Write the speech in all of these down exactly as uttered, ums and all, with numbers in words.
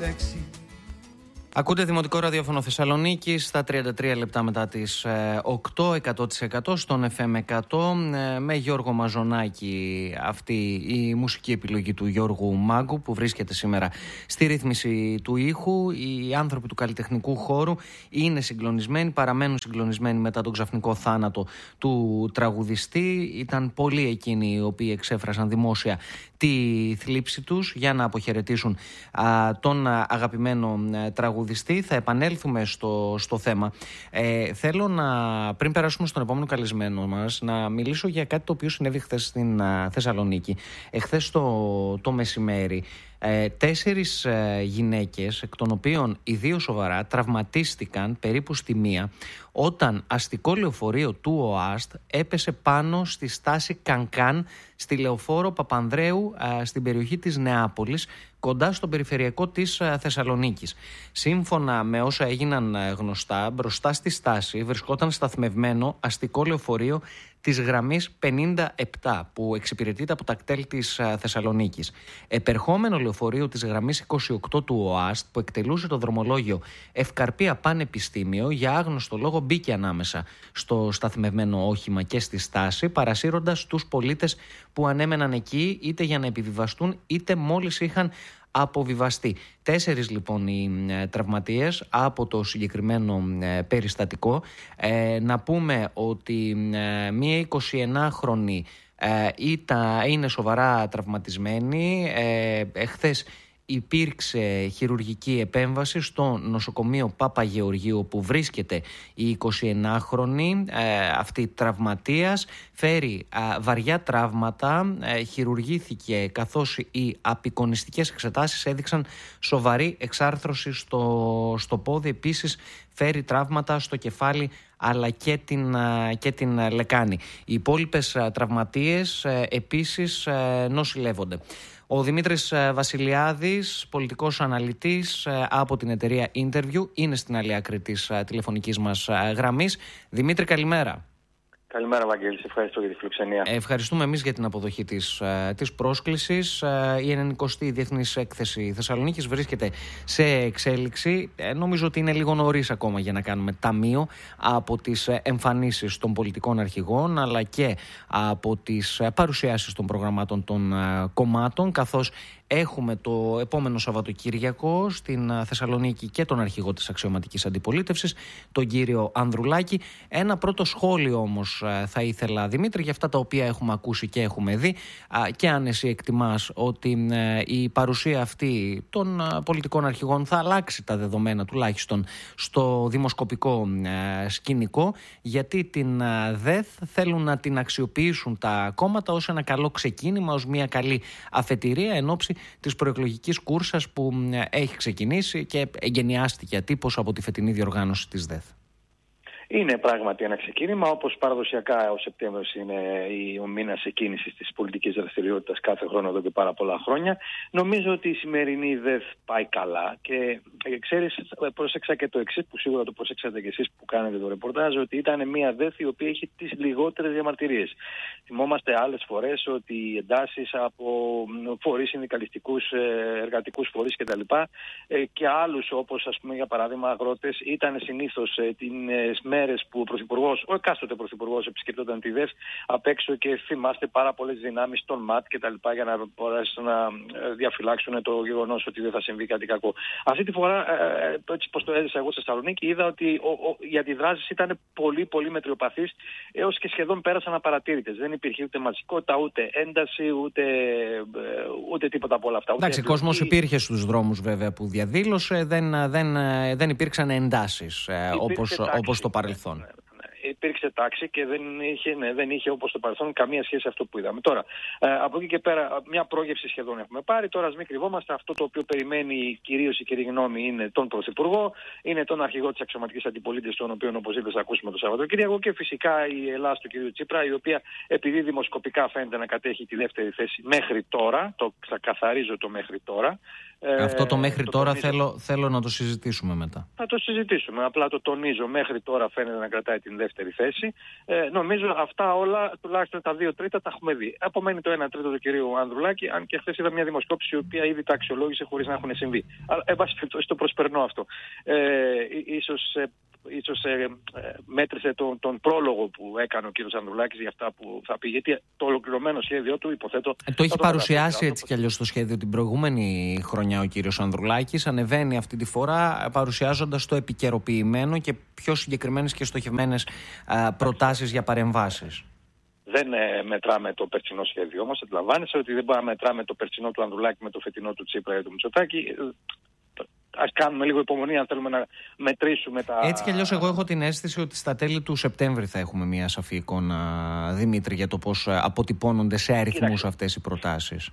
λέξη. Ακούτε Δημοτικό Ραδιόφωνο Θεσσαλονίκης στα τριάντα τρία λεπτά μετά τις οκτώ, εκατό τοις εκατό στον εφ εμ εκατό, με Γιώργο Μαζονάκη, αυτή η μουσική επιλογή του Γιώργου Μάγκου που βρίσκεται σήμερα στη ρύθμιση του ήχου. Οι άνθρωποι του καλλιτεχνικού χώρου είναι συγκλονισμένοι, παραμένουν συγκλονισμένοι μετά τον ξαφνικό θάνατο του τραγουδιστή. Ήταν πολλοί εκείνοι οι οποίοι εξέφρασαν δημόσια τη θλίψη τους για να αποχαιρετήσουν α, τον α, αγαπημένο α, τραγουδιστή. Θα επανέλθουμε στο, στο θέμα. Ε, θέλω να, πριν περάσουμε στον επόμενο καλεσμένο μας, να μιλήσω για κάτι το οποίο συνέβη χθες στην α, Θεσσαλονίκη. Εχθές το, το μεσημέρι, ε, τέσσερις ε, γυναίκες, εκ των οποίων οι δύο σοβαρά, τραυματίστηκαν περίπου στη μία όταν αστικό λεωφορείο του ΟΑΣΤ έπεσε πάνω στη στάση Κανκάν στη Λεωφόρο Παπανδρέου α, στην περιοχή της Νεάπολης, κοντά στον περιφερειακό της α, Θεσσαλονίκης. Σύμφωνα με όσα έγιναν α, γνωστά, μπροστά στη στάση βρισκόταν σταθμευμένο αστικό λεωφορείο της γραμμής πενήντα επτά που εξυπηρετείται από τα κτέλ της α, Θεσσαλονίκης. Επερχόμενο λεωφορείο της γραμμής είκοσι οκτώ του ΟΑΣΤ που εκτελούσε το δρομολόγιο Ευκαρπία Πανεπιστήμιο, για άγνωστο λόγο μπήκε ανάμεσα στο σταθμευμένο όχημα και στη στάση, παρασύροντας τους πολίτες που ανέμεναν εκεί είτε για να επιβιβαστούν είτε μόλις είχαν αποβιβαστεί. Τέσσερις λοιπόν οι ε, τραυματίες από το συγκεκριμένο ε, περιστατικό. Ε, να πούμε ότι ε, μία εικοσιενάχρονη ε, ήταν, είναι σοβαρά τραυματισμένη. Ε, εχθές υπήρξε χειρουργική επέμβαση στο νοσοκομείο Παπαγεωργίου που βρίσκεται η εικοσιενάχρονη ε, αυτή τραυματίας. Φέρει ε, βαριά τραύματα, ε, χειρουργήθηκε, καθώς οι απεικονιστικές εξετάσεις έδειξαν σοβαρή εξάρθρωση στο, στο πόδι. Επίσης φέρει τραύματα στο κεφάλι αλλά και την, και την λεκάνη. Οι υπόλοιπες τραυματίες ε, επίσης ε, νοσηλεύονται. Ο Δημήτρης Βασιλιάδης, πολιτικός αναλυτής από την εταιρεία Interview, είναι στην άλλη άκρη της τηλεφωνικής μας γραμμής. Δημήτρη, καλημέρα. Καλημέρα, Βαγγέλη. Σε ευχαριστώ για τη φιλοξενία. Ευχαριστούμε εμείς για την αποδοχή της, της πρόσκλησης. Η ενενηκοστή Διεθνής Έκθεση Θεσσαλονίκης βρίσκεται σε εξέλιξη. Νομίζω ότι είναι λίγο νωρίς ακόμα για να κάνουμε ταμείο από τις εμφανίσεις των πολιτικών αρχηγών, αλλά και από τις παρουσιάσεις των προγραμμάτων των κομμάτων, καθώς έχουμε το επόμενο Σαββατοκύριακο στην Θεσσαλονίκη και τον αρχηγό της αξιωματικής αντιπολίτευσης, τον κύριο Ανδρουλάκη. Ένα πρώτο σχόλιο όμως θα ήθελα, Δημήτρη, για αυτά τα οποία έχουμε ακούσει και έχουμε δει, και αν εσύ εκτιμάς ότι η παρουσία αυτή των πολιτικών αρχηγών θα αλλάξει τα δεδομένα τουλάχιστον στο δημοσκοπικό σκηνικό, γιατί την ΔΕΘ θέλουν να την αξιοποιήσουν τα κόμματα ως ένα καλό ξεκίνημα, ως μια καλή αφετηρία εν ώψη της προεκλογικής κούρσας που έχει ξεκινήσει και εγκαινιάστηκε ατύπως από τη φετινή διοργάνωση της ΔΕΘ. Είναι πράγματι ένα ξεκίνημα, όπως παραδοσιακά ο Σεπτέμβριος είναι ο μήνας εκκίνησης της πολιτικής δραστηριότητας κάθε χρόνο εδώ και πάρα πολλά χρόνια. Νομίζω ότι η σημερινή ΔΕΘ πάει καλά και ξέρεις, πρόσεξα και το εξής, που σίγουρα το προσέξατε και εσείς που κάνετε το ρεπορτάζ, ότι ήταν μια ΔΕΘ η οποία έχει τις λιγότερες διαμαρτυρίες. Θυμόμαστε άλλες φορές ότι οι εντάσεις από φορείς συνδικαλιστικούς, εργατικούς φορείς κτλ. Και άλλους, όπως ας πούμε για παράδειγμα αγρότες, ήταν συνήθως τις μέρες που ο Πρωθυπουργός, ο εκάστοτε Πρωθυπουργός επισκεπτόταν τη ΔΕΘ απ' έξω και θυμάστε πάρα πολλές δυνάμεις των ΜΑΤ και τα λοιπά για να μπορέσουν να διαφυλάξουν το γεγονός ότι δεν θα συμβεί κάτι κακό. Αυτή τη φορά, έτσι πως το έζησα εγώ στη Θεσσαλονίκη, είδα ότι ο, ο, οι αντιδράσεις ήταν πολύ πολύ μετριοπαθείς, έως και σχεδόν πέρασαν απαρατήρητες. Δεν υπήρχε ούτε μαζικότητα, ούτε ένταση, ούτε, ούτε τίποτα από όλα αυτά. Εντάξει, ο κόσμος υπήρχε στους δρόμους βέβαια που διαδήλωσε, δεν, δεν, δεν υπήρξαν εντάσεις όπως, όπως το παρελθόν. Ναι, ναι. Υπήρξε τάξη και δεν είχε, ναι, δεν είχε όπως το παρελθόν καμία σχέση αυτό που είδαμε. Τώρα, ε, από εκεί και πέρα, μια πρόγευση σχεδόν έχουμε πάρει. Τώρα, ας μην κρυβόμαστε, αυτό το οποίο περιμένει κυρίως η κοινή γνώμη είναι τον Πρωθυπουργό, είναι τον αρχηγό της αξιωματικής αντιπολίτευσης, τον οποίο οπωσδήποτε θα ακούσουμε το Σαββατοκύριακο, και φυσικά η Ελλάδα του κ. Τσίπρα, η οποία επειδή δημοσκοπικά φαίνεται να κατέχει τη δεύτερη θέση μέχρι τώρα, το ξεκαθαρίζω το μέχρι τώρα, Αυτό το μέχρι το τώρα θέλω, θέλω να το συζητήσουμε μετά. Θα το συζητήσουμε. Απλά το τονίζω. Μέχρι τώρα φαίνεται να κρατάει την δεύτερη θέση. Ε, νομίζω αυτά όλα, τουλάχιστον τα δύο τρίτα, τα έχουμε δει. Απομένει το ένα τρίτο του κυρίου Ανδρουλάκη, αν και χθες είδα μια δημοσκόπηση η οποία ήδη τα αξιολόγησε χωρίς να έχουν συμβεί. Αλλά, εν πάση περιπτώσει, το προσπερνώ αυτό. Ε, ίσως ε, ίσως ε, ε, μέτρησε τον, τον πρόλογο που έκανε ο κύριος Ανδρουλάκης για αυτά που θα πει. Γιατί το ολοκληρωμένο σχέδιο του, υποθέτω... Ε, το έχει το παρουσιάσει έτσι κι αλλιώς το σχέδιο την προηγούμενη χρονιά ο κύριος Ανδρουλάκης. Ανεβαίνει αυτή τη φορά παρουσιάζοντας το επικαιροποιημένο και πιο συγκεκριμένες και στοχευμένες α, προτάσεις για παρεμβάσεις. Δεν ε, μετράμε το περσινό σχέδιο όμως. Αντιλαμβάνεσαι ότι δεν μπορούμε να μετράμε το περσινό του Ανδρουλάκη με το φετινό του Τσίπρα ή του Μητσοτάκη. Ας κάνουμε λίγο υπομονή αν θέλουμε να μετρήσουμε τα... Έτσι κι αλλιώς εγώ έχω την αίσθηση ότι στα τέλη του Σεπτέμβρη θα έχουμε μια σαφή εικόνα, Δημήτρη, για το πώς αποτυπώνονται σε αριθμούς αυτές οι προτάσεις.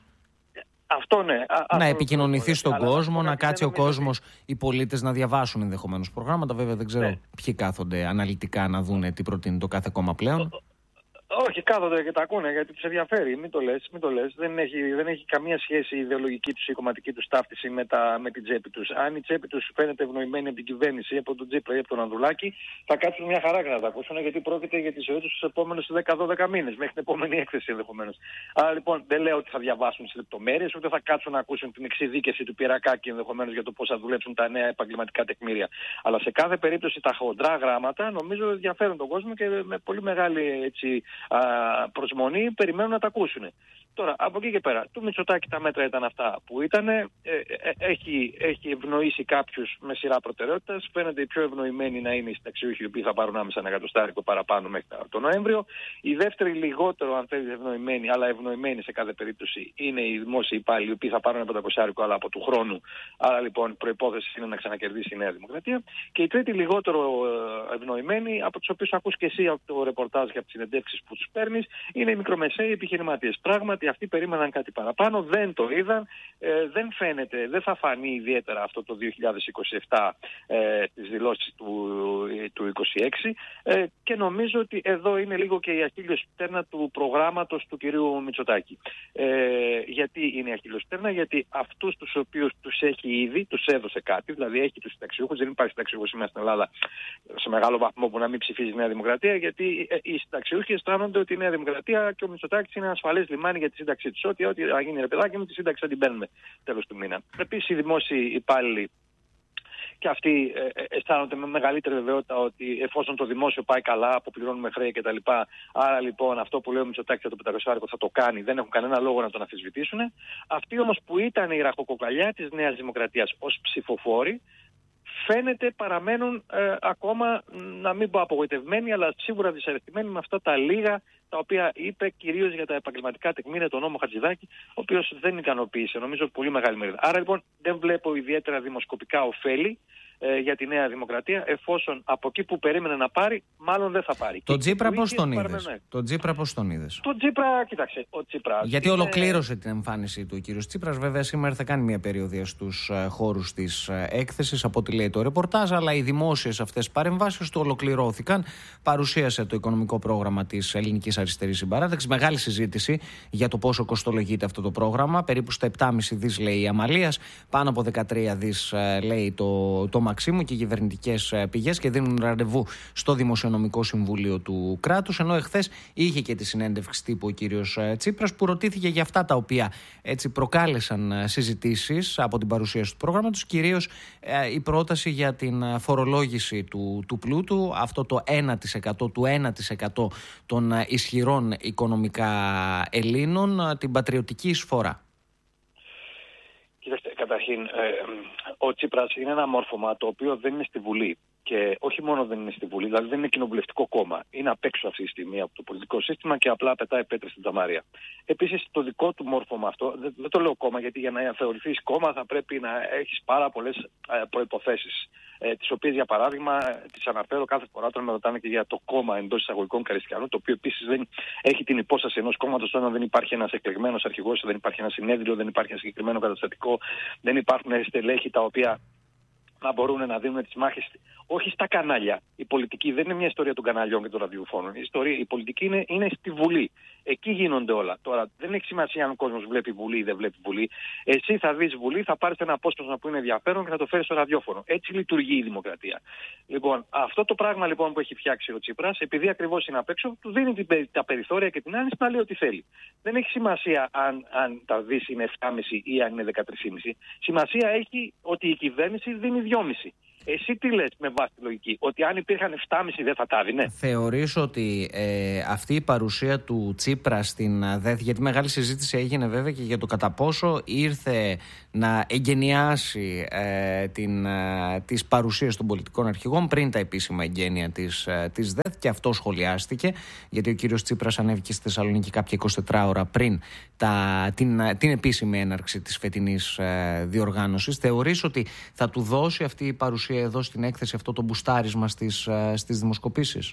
Αυτό ναι. Α, να επικοινωνηθεί στον αλλά, κόσμο, αλλά, να κάτσει ο κόσμος, ότι... οι πολίτες να διαβάσουν ενδεχομένως προγράμματα. Βέβαια δεν ξέρω ναι. ποιοι κάθονται αναλυτικά να δούνε τι προτείνει το κάθε κόμμα πλέον. Όχι, κάθονται και τα ακούνε γιατί τους ενδιαφέρει. Μην το λες, μην το λες. Δεν έχει, δεν έχει καμία σχέση η ιδεολογική τους ή η κομματική τους ταύτιση με, τα, με την τσέπη τους. Αν η τσέπη τους φαίνεται ευνοημένη από την κυβέρνηση, από τον Τσίπρα ή από τον Ανδρουλάκη, θα κάτσουν μια χαρά και να τα ακούσουν γιατί πρόκειται για τη ζωή τους στους επόμενους δέκα δώδεκα μήνες, μέχρι την επόμενη έκθεση ενδεχομένως. Άρα λοιπόν δεν λέω ότι θα διαβάσουν τις λεπτομέρειες, ούτε θα κάτσουν να ακούσουν την εξειδίκευση του Πυρακάκη ενδεχομένως για το πώς θα δουλέψουν τα νέα επαγγελματικά τεκμήρια. Αλλά σε κάθε περίπτωση τα χοντρά γράμματα νομίζω ενδιαφέρουν τον κόσμο και με πολύ μεγάλη έτσι, α, προσμονή περιμένουν να τα ακούσουν. Τώρα, από εκεί και πέρα, του Μητσοτάκη τα μέτρα ήταν αυτά που ήταν. Ε, ε, έχει, έχει ευνοήσει κάποιους με σειρά προτεραιότητας. Φαίνεται οι πιο ευνοημένοι να είναι οι συνταξιούχοι, οι οποίοι θα πάρουν άμεσα ένα εκατοστάρικο παραπάνω μέχρι τον Νοέμβριο. Οι δεύτεροι, λιγότερο αν θέλει ευνοημένοι, αλλά ευνοημένοι σε κάθε περίπτωση, είναι οι δημόσιοι υπάλληλοι, οι οποίοι θα πάρουν ένα πεντακόσια αλλά από του χρόνου. Άρα λοιπόν, προϋπόθεση είναι να ξανακερδίσει η Νέα Δημοκρατία. Και οι τρίτοι, λιγότερο ευνοημένοι, από τους οποίους ακούς και εσύ από το ρεπορτάζ και από τις συνεντεύξεις που τους παίρνεις, είναι οι μικρομεσαίοι επιχειρηματίες. Πράγματι, αυτοί περίμεναν κάτι παραπάνω, δεν το είδαν, ε, δεν φαίνεται, δεν θα φανεί ιδιαίτερα αυτό το δύο χιλιάδες είκοσι επτά ε, τις δηλώσεις του, του είκοσι έξι ε, και νομίζω ότι εδώ είναι λίγο και η αχίλλειος πτέρνα του προγράμματος του κυρίου Μητσοτάκη. Ε, γιατί είναι η αχίλλειος πτέρνα, γιατί αυτούς τους οποίους τους έχει ήδη, τους έδωσε κάτι, δηλαδή έχει τους συνταξιούχους, δεν υπάρχει συνταξιούχος σήμερα στην Ελλάδα σε μεγάλο βαθμό που να μην ψηφίζει η Νέα Δημοκρατία, γιατί οι συνταξιούχοι αισθάνονται ότι η Νέα Δημοκρατία και ο Μητσοτάκης είναι ένα ασφαλές λιμάνι για τη σύνταξή τους. Ό,τι, ό,τι θα γίνει ρε παιδάκι μου, τη σύνταξη θα την παίρνουμε τέλος του μήνα. Επίσης οι δημόσιοι υπάλληλοι και αυτοί ε, αισθάνονται με μεγαλύτερη βεβαιότητα ότι εφόσον το δημόσιο πάει καλά, αποπληρώνουμε χρέη κτλ. Άρα λοιπόν αυτό που λέει ο Μητσοτάκης για το πεντακόσια θα το κάνει, δεν έχουν κανένα λόγο να τον αμφισβητήσουν. Αυτοί όμως που ήταν η ραχοκοκαλιά της Νέας Δημοκρατίας ως ψηφοφόροι, φαίνεται παραμένουν ε, ακόμα, να μην πω απογοητευμένοι, αλλά σίγουρα δυσαρεστημένοι με αυτά τα λίγα τα οποία είπε κυρίως για τα επαγγελματικά τεκμήρια, τον νόμο Χατζηδάκη, ο οποίος δεν ικανοποίησε, νομίζω, πολύ μεγάλη μερίδα. Άρα λοιπόν δεν βλέπω ιδιαίτερα δημοσκοπικά ωφέλη ε, για τη Νέα Δημοκρατία, εφόσον από εκεί που περίμενε να πάρει, μάλλον δεν θα πάρει. Το Τσίπρα πώς τον είδες? Το Τσίπρα πώς τον είδες? Το Τσίπρα, κοίταξε, ο Τσίπρα. Γιατί είναι... ολοκλήρωσε την εμφάνιση του ο κύριος Τσίπρας. Βέβαια, σήμερα θα κάνει μια περιοδία στους χώρους της έκθεσης, από ό,τι λέει το ρεπορτάζ, αλλά οι δημόσιες αυτές παρεμβάσεις του ολοκληρώθηκαν. Παρουσίασε το οικονομικό πρόγραμμα της Ελληνικής Αριστερής Συμπαράταξης. Μεγάλη συζήτηση για το πόσο κοστολογείται αυτό το πρόγραμμα. Περίπου στα επτά κόμμα πέντε δις λέει η Αμαλίας, πάνω από δεκατρία δις λέει το, το Μαξίμου και οι κυβερνητικές πηγές, και δίνουν ραντεβού στο Δημοσιονομικό Συμβούλιο του κράτους. Ενώ εχθές είχε και τη συνέντευξη τύπου ο κύριος Τσίπρας, που ρωτήθηκε για αυτά τα οποία έτσι προκάλεσαν συζητήσεις από την παρουσίαση του πρόγραμματος, κυρίως ε, η πρόταση για την φορολόγηση του, του πλούτου, αυτό το ένα τοις εκατό του ένα τοις εκατό των ισχυρών οικονομικά Ελλήνων, την πατριωτική εισφορά. Κοιτάξτε, καταρχήν, ε, ο Τσίπρας είναι ένα μόρφωμα το οποίο δεν είναι στη Βουλή. Και όχι μόνο δεν είναι στη Βουλή, δηλαδή δεν είναι κοινοβουλευτικό κόμμα. Είναι απ' έξω αυτή τη στιγμή από το πολιτικό σύστημα και απλά πετάει πέτρες στην τζαμαρία. Επίσης, το δικό του μόρφωμα αυτό, δεν, δεν το λέω κόμμα, γιατί για να θεωρηθείς κόμμα θα πρέπει να έχεις πάρα πολλές ε, προϋποθέσεις. Ε, τις οποίες, για παράδειγμα, τις αναφέρω κάθε φορά όταν με ρωτάνε και για το κόμμα εντός εισαγωγικών Καριστιανού, το οποίο επίσης δεν έχει την υπόσταση ενός κόμματος, όταν δεν υπάρχει ένας εκλεγμένος αρχηγός, δεν υπάρχει ένα συνέδριο, δεν υπάρχει ένα συγκεκριμένο καταστατικό, δεν υπάρχουν στελέχη τα οποία να μπορούν να δίνουν τις μάχες, όχι στα κανάλια. Η πολιτική δεν είναι μια ιστορία των καναλιών και των ραδιοφώνων. Η, ιστορία, η πολιτική είναι, είναι στη Βουλή. Εκεί γίνονται όλα. Τώρα δεν έχει σημασία αν ο κόσμος βλέπει Βουλή ή δεν βλέπει Βουλή. Εσύ θα δεις Βουλή, θα πάρεις ένα απόσπασμα που είναι ενδιαφέρον και θα το φέρεις στο ραδιόφωνο. Έτσι λειτουργεί η δημοκρατία. Λοιπόν, αυτό το πράγμα λοιπόν που έχει φτιάξει ο Τσίπρας, επειδή ακριβώς είναι απ' έξω, του δίνει την, τα περιθώρια και την άνεση να λέει ό,τι θέλει. Δεν έχει σημασία αν, αν τα δεις είναι επτά κόμμα πέντε ή αν είναι δεκατρία κόμμα πέντε. Σημασία έχει ότι η κυβέρνηση δίνει δυόμισι. Εσύ τι λες με βάση τη λογική, ότι αν υπήρχαν επτά κόμμα πέντε δεν θα τα δίνε? Θεωρείς ότι ε, αυτή η παρουσία του Τσίπρα στην ΔΕΘ, γιατί μεγάλη συζήτηση έγινε βέβαια και για το κατά πόσο ήρθε να εγκαινιάσει ε, την, ε, τις παρουσίες των πολιτικών αρχηγών πριν τα επίσημα εγγένεια της, ε, της ΔΕΘ, και αυτό σχολιάστηκε, γιατί ο κύριος Τσίπρας ανέβηκε στη Θεσσαλονίκη κάποια εικοσιτετρά ώρα πριν τα, την, την επίσημη έναρξη της φετινής ε, διοργάνωσης. Θεωρείς ότι θα του δώσει αυτή η παρουσία εδώ στην έκθεση αυτό το μπουστάρισμα στις, στις δημοσκοπήσεις?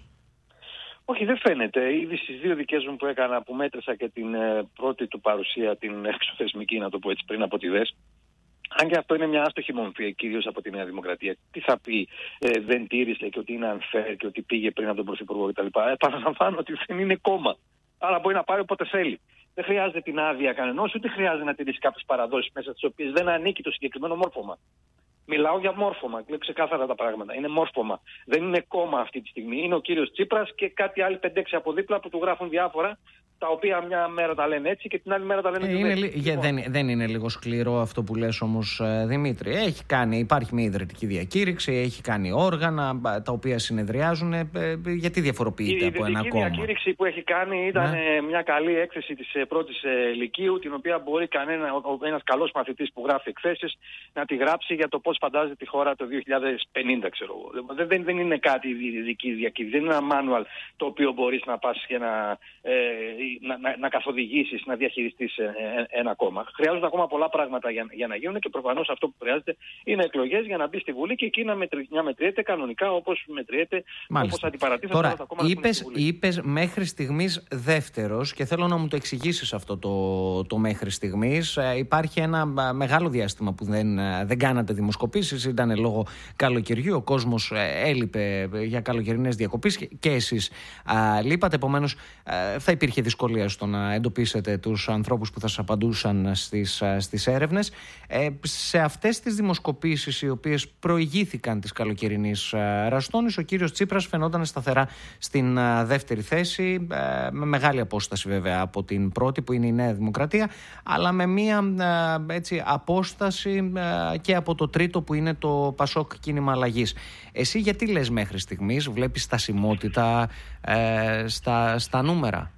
Όχι, δεν φαίνεται. Ήδη στις δύο δικές μου που έκανα, που μέτρησα και την ε, πρώτη του παρουσία, την εξωθεσμική, να το πω έτσι, πριν από τη ΔΕΣ, αν και αυτό είναι μια άστοχη μορφή, κυρίως από τη Νέα Δημοκρατία, τι θα πει, ε, δεν τήρησε και ότι είναι unfair και ότι πήγε πριν από τον Πρωθυπουργό κτλ. Επαναλαμβάνω ότι δεν είναι κόμμα. Άρα μπορεί να πάρει όποτε θέλει. Δεν χρειάζεται την άδεια κανενός, ούτε χρειάζεται να τηρήσει κάποιες παραδόσεις μέσα στις οποίες δεν ανήκει το συγκεκριμένο μόρφωμα. Μιλάω για μόρφωμα, λέω ξεκάθαρα τα πράγματα. Είναι μόρφωμα. Δεν είναι κόμμα αυτή τη στιγμή. Είναι ο κύριος Τσίπρας και κάτι άλλοι πέντε έξι από δίπλα που του γράφουν διάφορα, τα οποία μια μέρα τα λένε έτσι και την άλλη μέρα τα λένε ε, είναι, λοιπόν. δεν, δεν είναι λίγο σκληρό αυτό που λες όμως, Δημήτρη? Έχει κάνει, υπάρχει μια ιδρυτική διακήρυξη, έχει κάνει όργανα τα οποία συνεδριάζουν. Ε, γιατί διαφοροποιείται η από ένα κόμμα? Η διακήρυξη που έχει κάνει ήταν ναι. μια καλή έκθεση της πρώτης ε, λυκείου, την οποία μπορεί κανένα, ένας καλός μαθητής που γράφει εκθέσεις να τη γράψει για το πώς φαντάζεται τη χώρα το δύο χιλιάδες πενήντα, ξέρω εγώ. Δεν, δεν, δεν είναι κάτι ειδική διακήρυξη, δεν είναι ένα manual το οποίο μπορείς να πας και να, ε, να, να, να καθοδηγήσεις, να διαχειριστείς ε, ε, ένα κόμμα. Χρειάζονται ακόμα πολλά πράγματα για, για να γίνουν και προφανώς αυτό που χρειάζεται είναι εκλογές για να μπει στη Βουλή και εκεί να, μετρη, να μετριέται κανονικά όπως μετριέται, όπως αντιπαρατίθεται όλα τα κόμματα. Είπες, είπες μέχρι στιγμής δεύτερος και θέλω να μου το εξηγήσεις αυτό το, το μέχρι στιγμής. Ε, υπάρχει ένα μεγάλο διάστημα που δεν, δεν κάνατε δημοσκοπήσεις, ήταν λόγω καλοκαιριού, ο κόσμος έλειπε για καλοκαιρινές διακοπές και εσείς α, λείπατε, επομένως α, θα υπήρχε δυσκολία στο να εντοπίσετε τους ανθρώπους που θα σας απαντούσαν στις, α, στις έρευνες. Ε, σε αυτές τις δημοσκοπήσεις οι οποίες προηγήθηκαν της καλοκαιρινής α, ραστόνης, ο κύριος Τσίπρας φαινόταν σταθερά στην α, δεύτερη θέση, α, με μεγάλη απόσταση βέβαια από την πρώτη που είναι η Νέα Δημοκρατία, αλλά με μία α, έτσι, απόσταση α, και από το τρίτο που είναι το Πασόκ Κίνημα Αλλαγής. Εσύ γιατί λες μέχρι στιγμής, βλέπεις στασιμότητα ε, στα, στα νούμερα?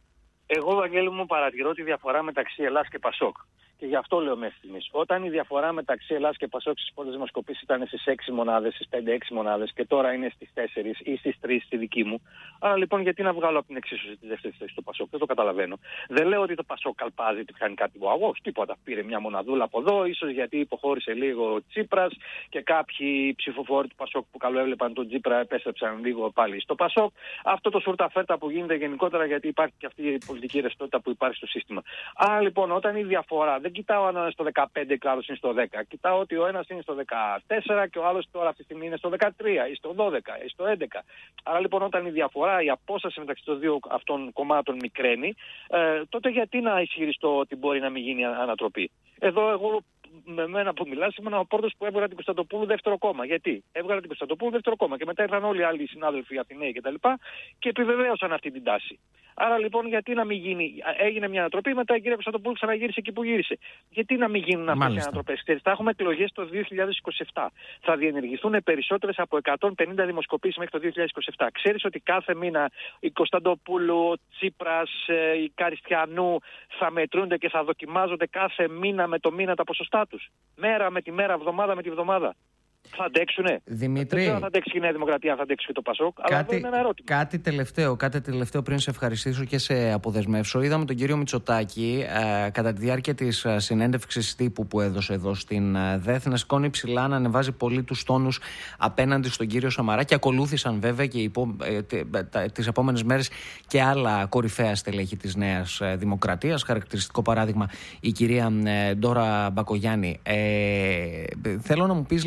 Εγώ, Βαγγέλη μου, παρατηρώ τη διαφορά μεταξύ Ελλάς και Πασόκ. Και γι' αυτό λέω μέχρι στιγμής. Όταν η διαφορά μεταξύ Ελλάς και Πασόκ στις πρώτες δημοσκοπήσεις ήταν στις έξι μονάδες, στις πέντε έξι μονάδες και τώρα είναι στις τέσσερις ή στις τρεις στη δική μου. Άρα λοιπόν γιατί να βγάλω από την εξίσωση τη δεύτερη θέση του Πασόκ? Δεν το καταλαβαίνω. Δεν λέω ότι το Πασόκ καλπάζει, ότι κάνει κάτι wow, όχι τίποτα. Πήρε μια μοναδούλα από εδώ, ίσως γιατί υποχώρησε λίγο ο Τσίπρας και κάποιοι ψηφοφόροι του Πασόκ που καλοέβλεπαν τον Τσίπρα επέστρεψαν λίγο πάλι στο Πασόκ. Αυτό το σουρταφέρτα που γίνεται γενικότερα γιατί υπάρχει και αυτή η πολιτική ρευστότητα που υπάρχει στο σύστημα. Άρα λοιπόν όταν η διαφορά. Δεν κοιτάω αν είναι στο δεκαπέντε και ο άλλος είναι στο δέκα. Κοιτάω ότι ο ένας είναι στο δεκατέσσερα και ο άλλος τώρα αυτή τη στιγμή είναι στο δεκατρία ή στο δώδεκα ή στο έντεκα. Άρα λοιπόν όταν η διαφορά, η απόσταση μεταξύ των δύο αυτών κομμάτων μικραίνει, ε, τότε γιατί να ισχυριστώ ότι μπορεί να μην γίνει ανατροπή? Εδώ εγώ με μένα που μιλάς ήμουν ο πρώτος που έβγαλε την Κωνσταντοπούλου δεύτερο κόμμα. Γιατί? Έβγαλε την Κωνσταντοπούλου δεύτερο κόμμα και μετά ήρθαν όλοι οι άλλοι συνάδελφοι Αθηναίοι κτλ. Και, και επιβεβαίωσαν αυτή την τάση. Άρα λοιπόν γιατί να μην γίνει? Έγινε μια ανατροπή, μετά η κυρία Κωνσταντοπούλου ξαναγύρισε εκεί που γύρισε. Γιατί να μην γίνουν αυτές οι ανατροπές? Θα έχουμε εκλογές το δύο χιλιάδες είκοσι επτά. Θα διενεργηθούν περισσότερες από εκατόν πενήντα δημοσκοπήσεις μέχρι το δύο χιλιάδες είκοσι επτά. Ξέρεις ότι κάθε μήνα η Κωνσταντοπούλου, ο Τσίπρας, η Καριστιανού θα μετρούνται και θα δοκιμάζονται κάθε μήνα με το μήνα τα ποσοστά τους. Μέρα με τη μέρα, εβδομάδα με τη βδομάδα. Θα αντέξουνε? Δημήτρη, δεν ξέρω αν θα αντέξει και η Νέα Δημοκρατία, αν θα αντέξει και το Πασόκ. Κάτι, αλλά αυτό είναι ένα ερώτημα. Κάτι τελευταίο, κάτι τελευταίο πριν σε ευχαριστήσω και σε αποδεσμεύσω. Είδαμε τον κύριο Μητσοτάκη ε, κατά τη διάρκεια της ε, συνέντευξης τύπου που έδωσε εδώ στην ε, ΔΕΘ να σηκώνει ψηλά, να ανεβάζει πολύ τους τόνους απέναντι στον κύριο Σαμαρά και ακολούθησαν βέβαια και υπό, ε, τις επόμενες μέρες και άλλα κορυφαία στελέχη της Νέας ε, Δημοκρατίας. Χαρακτηριστικό παράδειγμα η κυρία ε, Ντόρα Μπακογιάννη. Ε, θέλω να μου πεις λίγο την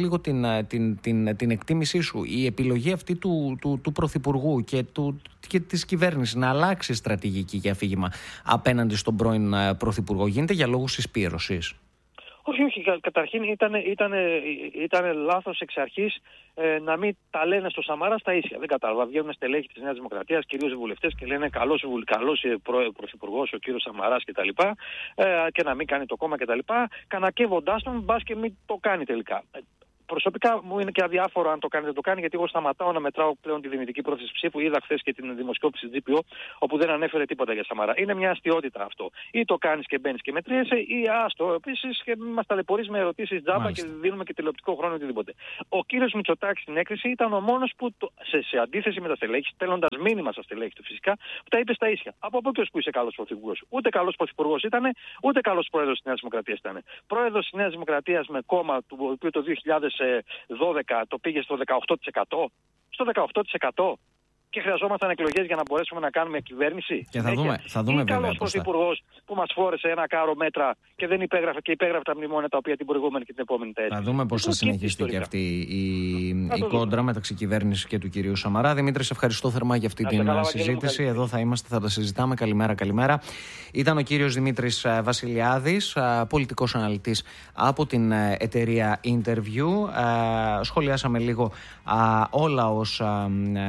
την, την, την εκτίμησή σου. Η επιλογή αυτή του, του, του Πρωθυπουργού και, του, και της κυβέρνησης να αλλάξει στρατηγική και αφήγημα απέναντι στον πρώην Πρωθυπουργό γίνεται για λόγους συσπήρωσης? Όχι, όχι. Καταρχήν ήταν, ήταν, ήταν λάθος εξ αρχής ε, να μην τα λένε στο Σαμαρά στα ίσια. Δεν κατάλαβα. Βγαίνουν στελέχοι της Νέας Δημοκρατίας, κυρίως οι βουλευτές, και λένε καλός, καλός πρωθυπουργός ο κύριος Σαμαράς κτλ. Ε, και να μην κάνει το κόμμα κτλ. Κανακεύοντάς τον, μπας και μην το κάνει τελικά. Προσωπικά μου είναι και αδιάφορο αν το κάνει ή δεν το κάνει, γιατί εγώ σταματάω να μετράω πλέον τη δυνητική πρόθεση ψήφου. Είδα χθες και την δημοσκόπηση τζι πι ο, όπου δεν ανέφερε τίποτα για Σαμαρά. Είναι μια αστιότητα αυτό. Ή το κάνεις και μπαίνεις και μετρίεσαι, ή άστο επίσης και μας ταλαιπωρείς με ερωτήσεις τζάμπα. Μάλιστα. Και δίνουμε και τηλεοπτικό χρόνο οτιδήποτε. Ο κύριος Μητσοτάκης στην έκρηση ήταν ο μόνος που, το, σε, σε αντίθεση με τα στελέχη, στέλνοντας μήνυμα στα στελέχη του φυσικά, που τα είπε στα ίσια. Από πού και ως που είσαι καλός πρωθυπουργός. Ούτε καλός πρωθυπουργός ήταν, ούτε καλός πρόεδρος της Νέας Δημοκρατίας ήταν. Πρόεδρος της Νέας Δημοκρατίας με κόμμα του οποίου το δύο χιλιάδες δώδεκα το πήγε στο δεκαοκτώ τοις εκατό. Στο δεκαοκτώ τοις εκατό. Και χρειαζόμασταν εκλογές για να μπορέσουμε να κάνουμε κυβέρνηση. Και θα δούμε, θα δούμε βέβαια. Καλός πρωθυπουργός που μας φόρεσε ένα κάρο μέτρα και δεν υπέγραφε και υπέγραφε τα μνημόνια τα οποία την προηγούμενη και την επόμενη τα έτσι. Θα δούμε πώς θα συνεχιστεί και αυτή η, η κόντρα μεταξύ κυβέρνησης και του κυρίου Σαμαρά. Δημήτρη, σε ευχαριστώ θερμά για αυτή να την καλά, συζήτηση. Εδώ θα είμαστε, θα τα συζητάμε. Καλημέρα, καλημέρα. Ήταν ο κύριος Δημήτρης Βασιλιάδης, πολιτικός αναλυτής από την εταιρεία Interview. Σχολιάσαμε λίγο όλα όσα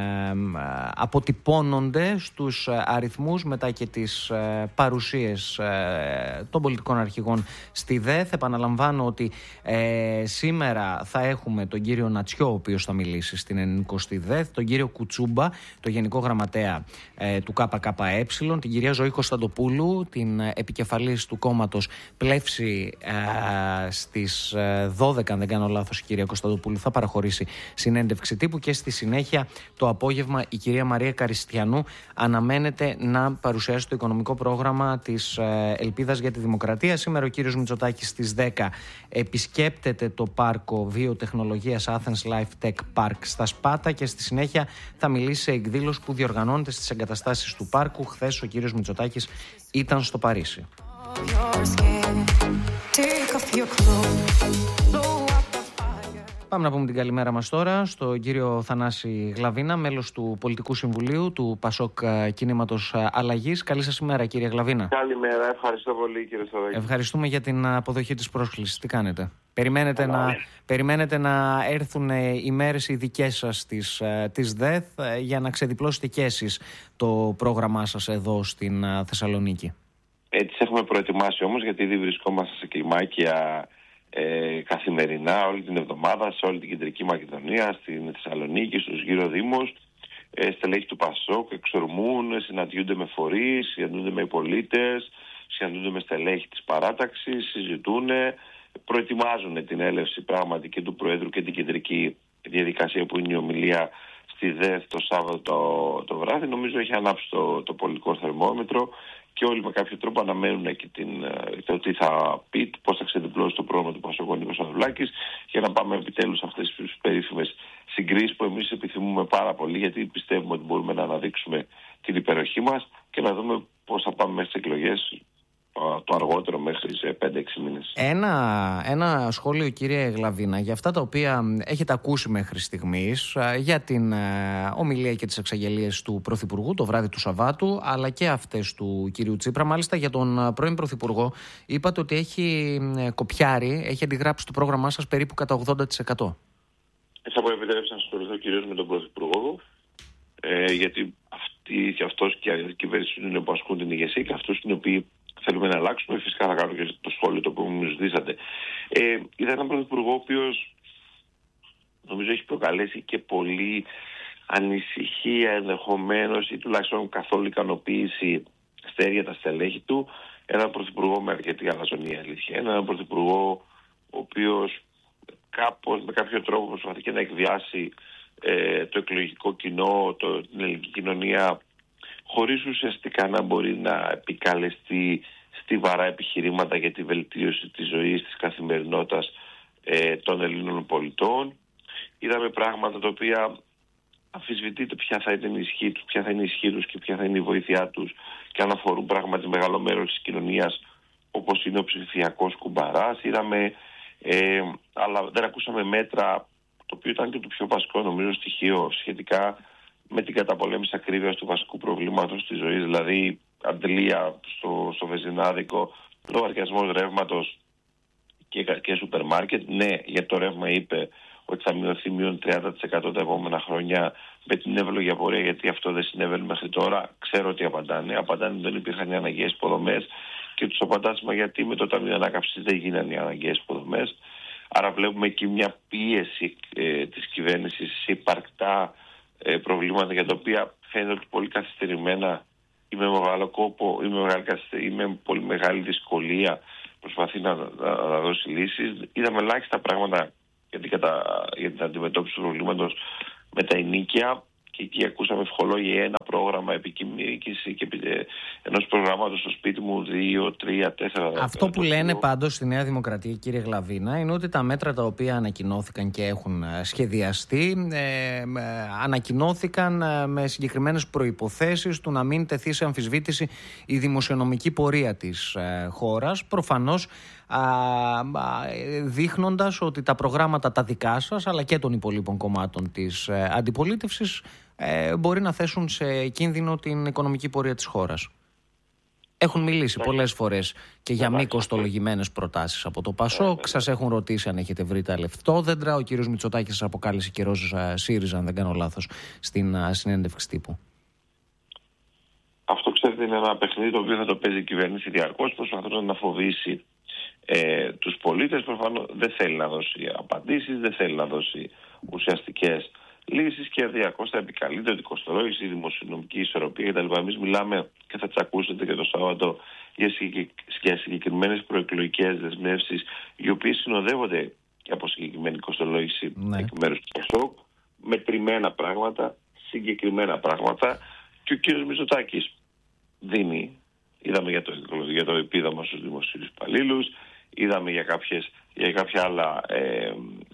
αποτυπώνονται στους αριθμούς μετά και τις παρουσίες των πολιτικών αρχηγών στη ΔΕΘ. Επαναλαμβάνω ότι ε, σήμερα θα έχουμε τον κύριο Νατσιό, ο οποίος θα μιλήσει στην ενενηκοστή ΔΕΘ, τον κύριο Κουτσούμπα, το Γενικό Γραμματέα ε, του ΚΚΕ, την κυρία Ζωή Κωνσταντοπούλου, την επικεφαλής του κόμματος Πλεύση, ε, στις δώδεκα, αν δεν κάνω λάθος, η κυρία Κωνσταντοπούλου θα παραχωρήσει συνέντευξη τύπου και στη συνέχεια το απόγευμα η κυρία Μαρία Καριστιανού αναμένεται να παρουσιάσει το οικονομικό πρόγραμμα της Ελπίδας για τη Δημοκρατία. Σήμερα ο κύριος Μητσοτάκης στις δέκα επισκέπτεται το πάρκο βιοτεχνολογίας Athens Life Tech Park στα Σπάτα και στη συνέχεια θα μιλήσει σε εκδήλωση που διοργανώνεται στις εγκαταστάσεις του πάρκου. Χθες ο κύριος Μητσοτάκης ήταν στο Παρίσι. Πάμε να πούμε την καλημέρα μας τώρα στον κύριο Θανάση Γλαβίνα, μέλος του Πολιτικού Συμβουλίου του Πασόκ Κινήματος Αλλαγής. Καλή σας ημέρα, κύριε Γλαβίνα. Καλημέρα, ευχαριστώ πολύ, κύριε Σταδάκη. Ευχαριστούμε για την αποδοχή της πρόσκλησης. Τι κάνετε? Περιμένετε, να, περιμένετε να έρθουν οι μέρες οι δικές σας της, της ΔΕΘ για να ξεδιπλώσετε και εσείς το πρόγραμμά σας εδώ στην Θεσσαλονίκη? Έτσι έχουμε προετοιμάσει όμως, γιατί ήδη βρισκόμαστε σε κλιμάκια Ε, καθημερινά όλη την εβδομάδα σε όλη την Κεντρική Μακεδονία, στην Θεσσαλονίκη, στους γύρω δήμους. Ε, στελέχη του Πασόκ εξορμούν, συναντιούνται με φορείς, συναντιούνται με πολίτες, συναντιούνται με στελέχη της παράταξης, συζητούν, προετοιμάζουν την έλευση πραγματική του Προέδρου και την κεντρική διαδικασία που είναι η ομιλία στη ΔΕΘ το Σάββατο το, το βράδυ. Νομίζω έχει ανάψει το, το πολιτικό θερμόμετρο και όλοι με κάποιο τρόπο αναμένουν και την, το τι θα πει, πώς θα ξεδιπλώσει το πρόγραμμα του Πασόκ ο Νίκος Ανδρουλάκης, για να πάμε επιτέλους σε αυτές τις περίφημες συγκρίσεις που εμείς επιθυμούμε πάρα πολύ, γιατί πιστεύουμε ότι μπορούμε να αναδείξουμε την υπεροχή μας και να δούμε πώς θα πάμε μέσα στις εκλογές το αργότερο μέχρι σε πέντε έξι μήνες. Ένα, ένα σχόλιο, κύριε Γλαβίνα, για αυτά τα οποία έχετε ακούσει μέχρι στιγμής, για την ομιλία και τις εξαγγελίες του Πρωθυπουργού το βράδυ του Σαββάτου, αλλά και αυτές του κυρίου Τσίπρα. Μάλιστα για τον πρώην Πρωθυπουργό είπατε ότι έχει κοπιάρει, έχει αντιγράψει το πρόγραμμά σας περίπου κατά ογδόντα τοις εκατό. Θα μου επιτρέψει να ασχοληθώ κυρίως με τον Πρωθυπουργό, ε, γιατί αυτοί και αυτός και η κυβέρνηση είναι που ασκούν την ηγεσία και αυτούς είναι οι οποίοι θέλουμε να αλλάξουμε. Φυσικά θα κάνω και το σχόλιο το οποίο μου ζητήσατε. Ε, είδα έναν πρωθυπουργό ο οποίος νομίζω έχει προκαλέσει και πολύ ανησυχία ενδεχομένως ή τουλάχιστον καθόλου ικανοποίηση στα τα στελέχη του. Έναν πρωθυπουργό με αρκετή αλαζονία, αλήθεια. Έναν πρωθυπουργό ο οποίος κάπως με κάποιο τρόπο προσπαθεί και να εκβιάσει ε, το εκλογικό κοινό, το, την ελληνική κοινωνία, χωρίς ουσιαστικά να μπορεί να επικαλεστεί στιβαρά επιχειρήματα για τη βελτίωση της ζωής, της καθημερινότητας ε, των Ελλήνων πολιτών. Είδαμε πράγματα τα οποία αμφισβητείται ποια θα είναι η ισχύ τους, ποια θα είναι η ισχύ τους και ποια θα είναι η βοήθειά τους και αν αφορούν πράγματι μεγάλο μέρος της κοινωνίας, όπως είναι ο ψηφιακός κουμπαράς. Είδαμε, ε, αλλά δεν ακούσαμε μέτρα το οποίο ήταν και το πιο βασικό νομίζω στοιχείο σχετικά με την καταπολέμηση ακρίβειας του βασικού προβλήματος της ζωής, δηλαδή αντλία στο, στο βενζινάδικο, λογαριασμός ρεύματος και, και σούπερ μάρκετ. Ναι, για το ρεύμα είπε ότι θα μειωθεί μείον τριάντα τοις εκατό τα επόμενα χρόνια με την εύλογη απορία, γιατί αυτό δεν συνέβαινε μέχρι τώρα. Ξέρω ότι απαντάνε. Απαντάνε ότι δεν υπήρχαν οι αναγκαίες υποδομές και τους απαντάσμα γιατί με το Ταμείο Ανάκαμψης δεν γίνανε οι αναγκαίες υποδομές. Άρα βλέπουμε εκεί μια πίεση ε, της κυβέρνησης σε υπαρκτά ε, προβλήματα για τα οποία φαίνεται ότι πολύ καθυστερημένα ή με μεγάλο κόπο ή με, μεγάλη, ή με πολύ μεγάλη δυσκολία προσπαθεί να, να, να δώσει λύσεις. Είδαμε ελάχιστα πράγματα για την, κατα... για την αντιμετώπιση του προβλήματος με τα ενοίκια και εκεί ακούσαμε ευχολόγια ένα πρόγραμμα επικοινωνικής και ενός προγράμματος στο σπίτι μου δύο, τρία, τέσσερα. Αυτό που λένε πάντως στη Νέα Δημοκρατία, κύριε Γλαβίνα, είναι ότι τα μέτρα τα οποία ανακοινώθηκαν και έχουν σχεδιαστεί ε, ε, ανακοινώθηκαν με συγκεκριμένες προϋποθέσεις του να μην τεθεί σε αμφισβήτηση η δημοσιονομική πορεία της ε, χώρας. Προφανώς α, α, δείχνοντας ότι τα προγράμματα τα δικά σας αλλά και των υπολείπων κομμάτων της ε, αντιπολίτευσης ε, μπορεί να θέσουν σε κίνδυνο την οικονομική πορεία της χώρας. Έχουν μιλήσει πολλές φορές και για μη κοστολογημένες προτάσεις από το ΠΑΣΟΚ. Σας έχουν ρωτήσει αν έχετε βρει τα λεφτόδεντρα. Ο κύριος Μητσοτάκης σας αποκάλεσε καιρός ΣΥΡΙΖΑ, αν δεν κάνω λάθος, στην συνέντευξη τύπου. Αυτό, ξέρετε, είναι ένα παιχνίδι το οποίο θα το παίζει η κυβέρνηση διαρκώς, προσπαθώντας να φοβήσει ε, τους πολίτες. Προφανώς δεν θέλει να δώσει απαντήσεις, δεν θέλει να δώσει ουσιαστικές λύσεις και διαρκώς θα επικαλείται ότι η κοστολόγηση, η δημοσιονομική ισορροπία κτλ. Εμείς μιλάμε και θα τις ακούσετε και το Σάββατο για συγκεκριμένες προεκλογικές δεσμεύσεις, οι οποίες συνοδεύονται και από συγκεκριμένη κοστολόγηση ναι. εκ μέρους του ΠΑΣΟΚ, μετρημένα πράγματα, συγκεκριμένα πράγματα. Και ο κύριος Μητσοτάκης δίνει, είδαμε για το, για το επίδομα στους δημοσίους υπαλλήλους, είδαμε για, κάποιες, για κάποια άλλα ε,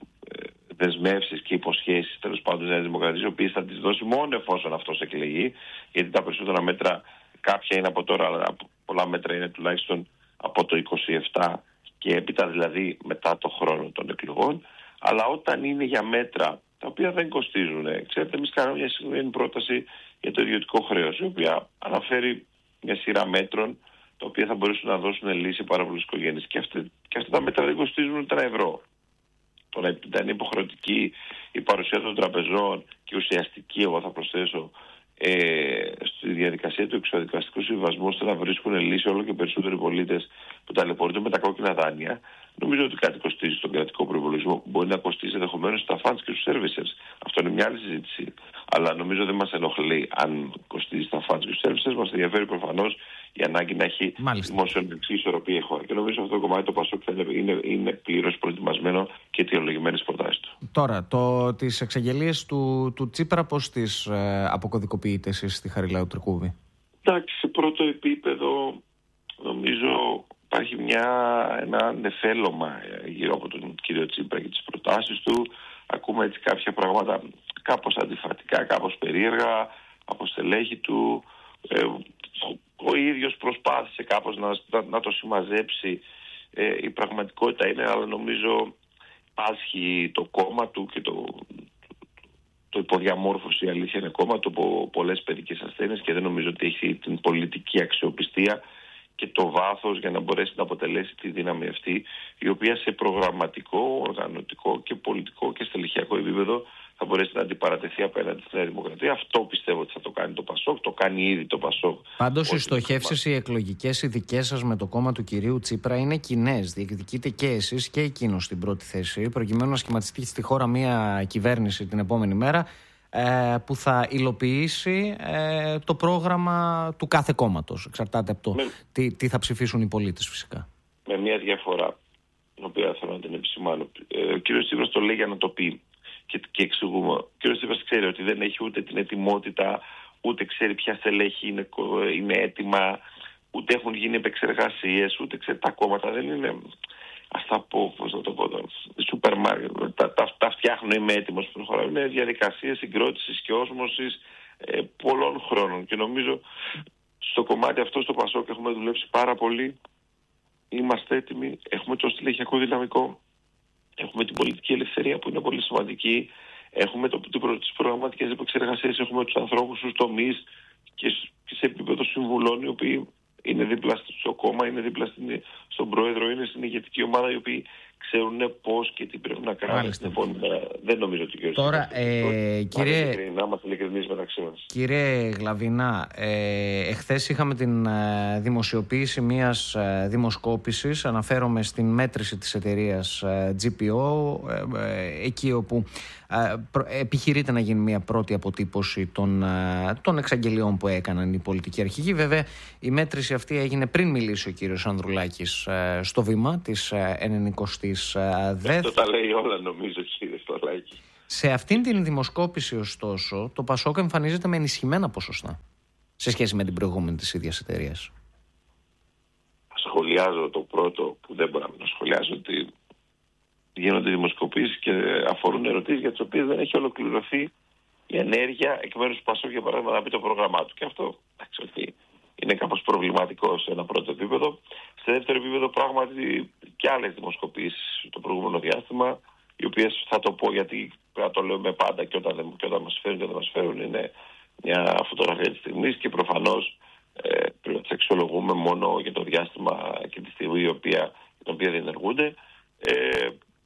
δεσμεύσεις και υποσχέσεις τέλος πάντων της Νέας Δημοκρατίας, οι οποίες θα τις δώσει μόνο εφόσον αυτός εκλεγεί, γιατί τα περισσότερα μέτρα, κάποια είναι από τώρα, αλλά πολλά μέτρα είναι τουλάχιστον από το είκοσι επτά και έπειτα, δηλαδή μετά το χρόνο των εκλογών. Αλλά όταν είναι για μέτρα τα οποία δεν κοστίζουν, ξέρετε, εμείς κάναμε μια συγκεκριμένη πρόταση για το ιδιωτικό χρέος, η οποία αναφέρει μια σειρά μέτρων τα οποία θα μπορούσαν να δώσουν λύση πάρα πολλές οικογένειες. Και, και αυτά τα μέτρα δεν κοστίζουν ούτε ένα ευρώ. Τώρα ήταν υποχρεωτική η παρουσία των τραπεζών και ουσιαστική, εγώ θα προσθέσω, ε, στη διαδικασία του εξοδικαστικού συμβιβασμού, ώστε να βρίσκουν λύση όλο και περισσότεροι πολίτες που ταλαιπωρούνται με τα κόκκινα δάνεια. Νομίζω ότι κάτι κοστίζει στον κρατικό προϋπολογισμό. Μπορεί να κοστίζει ενδεχομένως στα funds και στους services. Αυτό είναι μια άλλη συζήτηση. Αλλά νομίζω δεν μας ενοχλεί αν κοστίζει στα funds και στους services. Μας ενδιαφέρει προφανώς η ανάγκη να έχει δημοσιονομική ισορροπία η χώρα. Και νομίζω αυτό το κομμάτι το ΠΑΣΟΚ είναι, είναι πλήρως προετοιμασμένο και αιτιολογημένες προτάσεις του. Τώρα, το, τις εξαγγελίες του, του Τσίπρα πώς τις ε, αποκωδικοποιείτε εσείς στη Χαριλάου Τρικούβη? Εντάξει, σε πρώτο επίπεδο νομίζω υπάρχει μια, ένα νεφέλωμα γύρω από τον κύριο Τσίπρα και τις προτάσεις του. Ακούμε έτσι κάποια πράγματα κάπως αντιφατικά, κάπως περίεργα από στελέχη του. Ε, ο ίδιος προσπάθησε κάπως να, να, να το συμμαζέψει. Ε, η πραγματικότητα είναι, αλλά νομίζω πάσχει το κόμμα του και το, το υποδιαμόρφωση, η αλήθεια είναι κόμμα του από πολλές παιδικές ασθένειες και δεν νομίζω ότι έχει την πολιτική αξιοπιστία και το βάθος για να μπορέσει να αποτελέσει τη δύναμη αυτή, η οποία σε προγραμματικό, οργανωτικό και πολιτικό και στελεχειακό επίπεδο θα μπορέσει να αντιπαρατεθεί απέναντι στη Νέα Δημοκρατία. Αυτό πιστεύω ότι θα το κάνει το ΠΑΣΟΚ, το κάνει ήδη το ΠΑΣΟΚ. Πάντως οι στοχεύσεις οι εκλογικές οι δικές σας με το κόμμα του κυρίου Τσίπρα είναι κοινές. Διεκδικείτε και εσείς και εκείνος στην πρώτη θέση, προκειμένου να σχηματιστεί στη χώρα μια κυβέρνηση την επόμενη μέρα ε, που θα υλοποιήσει ε, το πρόγραμμα του κάθε κόμματος. Εξαρτάται από το με... τι, τι θα ψηφίσουν οι πολίτες φυσικά. Με μια διαφορά, την οποία θέλω να την επισημάνω. Ε, ο κύριος Τσίπρας το λέει για να το πει. Και, και εξηγούμε. Ο κ. Τσίπρας ξέρει ότι δεν έχει ούτε την ετοιμότητα, ούτε ξέρει ποια στελέχη είναι, είναι έτοιμα, ούτε έχουν γίνει επεξεργασίες, ούτε ξέρει τα κόμματα. Δεν είναι, ας τα πω, πώς να το πω τώρα, σούπερ μάρκετ. Τα, τα, τα φτιάχνω, είμαι έτοιμος. Προχωράω. Είναι διαδικασίες συγκρότησης και όσμωσης ε, πολλών χρόνων. Και νομίζω στο κομμάτι αυτό στο ΠΑΣΟΚ έχουμε δουλέψει πάρα πολύ. Είμαστε έτοιμοι, έχουμε το στελεχειακό δυναμικό. Έχουμε την πολιτική ελευθερία που είναι πολύ σημαντική. σημαντική. Έχουμε το, τις προγραμματικές επεξεργασίες, έχουμε τους ανθρώπους στους τομείς και, και σε επίπεδο συμβουλών, οι οποίοι είναι δίπλα στο κόμμα, είναι δίπλα στην, στον πρόεδρο, είναι στην ηγετική ομάδα, οι οποίοι ξέρουν πώς και τι πρέπει να κάνουν. Λοιπόν, δεν νομίζω ότι ο Τώρα, ε, κύριε, να είμαστε ειλικρινείς μεταξύ μας. Κύριε Γλαβινά, ε, εχθές είχαμε την ε, δημοσιοποίηση μιας ε, δημοσκόπησης, αναφέρομαι στην μέτρηση της εταιρείας ε, τζι πι ο, ε, ε, εκεί όπου ε, προ, επιχειρείται να γίνει μια πρώτη αποτύπωση των, ε, των εξαγγελιών που έκαναν οι πολιτικοί αρχηγοί. Βέβαια, η μέτρηση αυτή έγινε πριν μιλήσει ο κύριος Ανδρουλάκης ε, στο βήμα της ε, ενενηκοστής ε, ΔΕΘ. Αυτό τα λέει όλα, νομίζω, κύριε Στολάκη. Σε αυτήν την δημοσκόπηση, ωστόσο, το Πασόκ εμφανίζεται με ενισχυμένα ποσοστά σε σχέση με την προηγούμενη της ίδιας εταιρείας. Σχολιάζω το πρώτο που δεν μπορώ να σχολιάσω, ότι γίνονται δημοσκοπήσεις και αφορούν ερωτήσεις για τις οποίες δεν έχει ολοκληρωθεί η ενέργεια εκ μέρους του Πασόκ, για παράδειγμα, να πει το πρόγραμμά του. Και αυτό, εντάξει, είναι κάπως προβληματικό σε ένα πρώτο επίπεδο. Σε δεύτερο επίπεδο, πράγματι, και άλλες δημοσκοπήσεις το προηγούμενο διάστημα, οι οποίες, θα το πω γιατί πρέπει να το λέμε πάντα και όταν, και όταν μας φέρουν και όταν μας φέρουν, είναι μια φωτογραφία της στιγμής και προφανώς ε, πρέπει να τις αξιολογούμε μόνο για το διάστημα και τη στιγμή η οποία, την οποία διενεργούνται. Ε,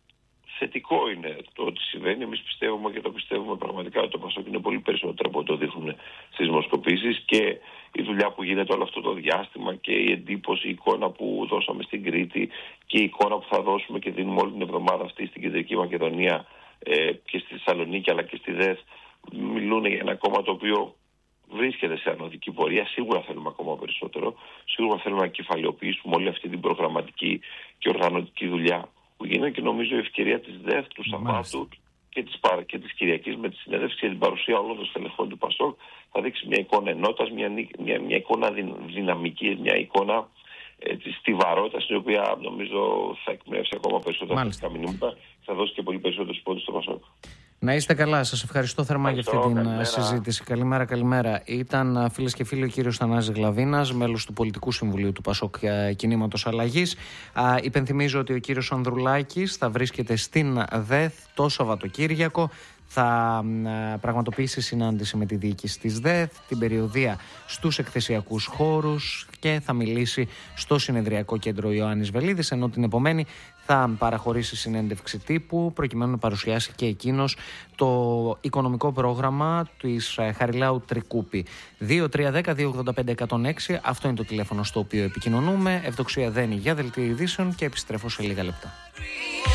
θετικό είναι το ότι συμβαίνει. Εμείς πιστεύουμε και το πιστεύουμε πραγματικά ότι το Πασόκ είναι πολύ περισσότερο από ό,τι δείχνουν στις δημοσκοπήσεις, και η δουλειά που γίνεται όλο αυτό το διάστημα και η εντύπωση, η εικόνα που δώσαμε στην Κρήτη και η εικόνα που θα δώσουμε και δίνουμε όλη την εβδομάδα αυτή στην Κεντρική Μακεδονία ε, και στη Θεσσαλονίκη αλλά και στη ΔΕΘ, μιλούν για ένα κόμμα το οποίο βρίσκεται σε ανωδική πορεία. Σίγουρα θέλουμε ακόμα περισσότερο. Σίγουρα θέλουμε να κεφαλαιοποιήσουμε όλη αυτή την προγραμματική και οργανωτική δουλειά που γίνεται, και νομίζω η ευκαιρία της ΔΕΘ, του Σαββάτου και της, και της Κυριακής με τη συνέντευξη και την παρουσία όλων των στελεχών του Πασόκ θα δείξει μια εικόνα ενότητας, μια, μια, μια εικόνα δυναμική, μια εικόνα ε, της στιβαρότητας, η οποία νομίζω θα εκπνεύσει ακόμα περισσότερα θετικά μηνύματα και θα δώσει και πολύ περισσότερους πόντους στο Πασόκ. Να είστε καλά. Σας ευχαριστώ θερμά για αυτή την καλημέρα. συζήτηση. Καλημέρα, καλημέρα. Ήταν, φίλες και φίλοι, ο κύριος Θανάσης Γλαβίνας, μέλος του Πολιτικού Συμβουλίου του Πασόκ Κινήματος Αλλαγής. Α, υπενθυμίζω ότι ο κύριος Ανδρουλάκης θα βρίσκεται στην ΔΕΘ το Σαββατοκύριακο. Θα πραγματοποιήσει συνάντηση με τη διοίκηση της ΔΕΘ, την περιοδεία στους εκθεσιακούς χώρους και θα μιλήσει στο συνεδριακό κέντρο Ιωάννης Βελίδης, ενώ την επομένη θα παραχωρήσει συνέντευξη τύπου προκειμένου να παρουσιάσει και εκείνος το οικονομικό πρόγραμμα της Χαριλάου Τρικούπη. δύο τρία ένα μηδέν δύο ογδόντα πέντε εκατόν έξι, αυτό είναι το τηλέφωνο στο οποίο επικοινωνούμε. Ευδοξία Δένη για δελτίο ειδήσεων και επιστρέφω σε λίγα λεπτά.